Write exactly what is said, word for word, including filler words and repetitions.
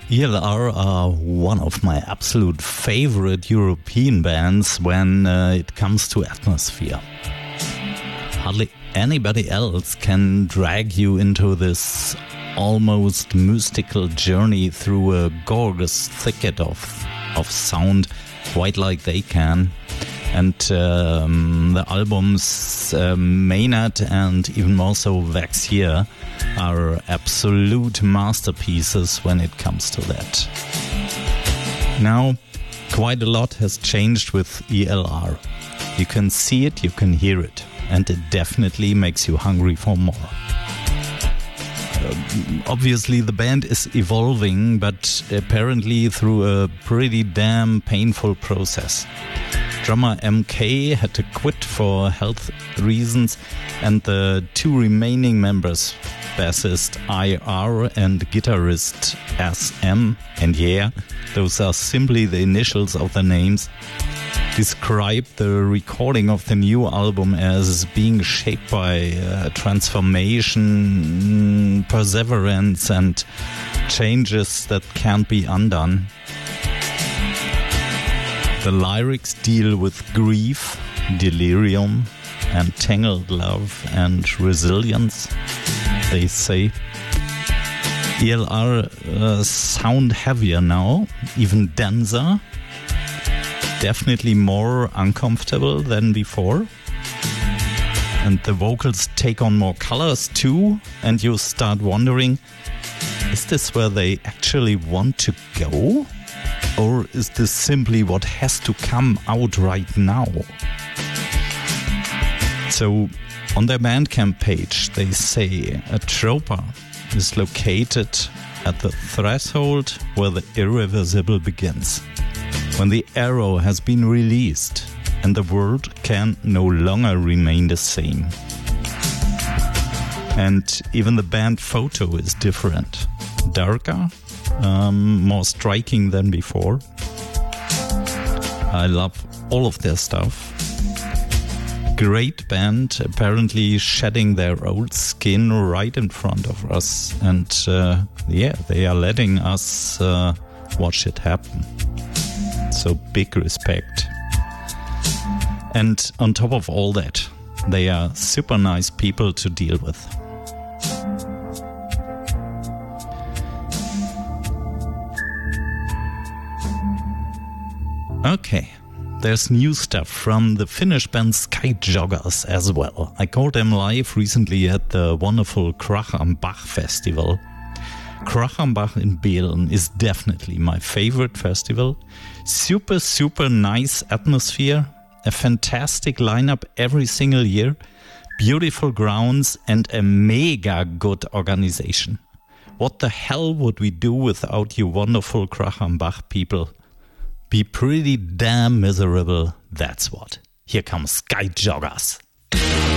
E L R are one of my absolute favorite European bands when uh, it comes to atmosphere. Hardly anybody else can drag you into this almost mystical journey through a gorgeous thicket of, of sound quite like they can. And um, the albums uh, Maynard and even more so Vaxier are absolute masterpieces when it comes to that. Now, quite a lot has changed with E L R. You can see it, you can hear it, and it definitely makes you hungry for more. Uh, obviously, the band is evolving, but apparently through a pretty damn painful process. Drummer M K had to quit for health reasons, and the two remaining members, bassist I R and guitarist S M, and yeah, those are simply the initials of the names, describe the recording of the new album as being shaped by uh, transformation, perseverance, and changes that can't be undone. The lyrics deal with grief, delirium, and tangled love and resilience, they say. E L R uh, sound heavier now, even denser, definitely more uncomfortable than before. And the vocals take on more colors too, and you start wondering, is this where they actually want to go? Or is this simply what has to come out right now? So, on their Bandcamp page, they say a tropa is located at the threshold where the irreversible begins. When the arrow has been released and the world can no longer remain the same. And even the band photo is different. Darker, um, more striking than before. I love all of their stuff. Great band, apparently shedding their old skin right in front of us. And uh, yeah, they are letting us uh, watch it happen. So big respect. And on top of all that, they are super nice people to deal with. Okay, there's new stuff from the Finnish band Skyjoggers as well. I caught them live recently at the wonderful Krach am Bach festival. Krach am Bach in Beelen is definitely my favorite festival. Super, super nice atmosphere, a fantastic lineup every single year, beautiful grounds, and a mega good organization. What the hell would we do without you wonderful Krach am Bach people? Be pretty damn miserable, that's what. Here comes Skyjoggers.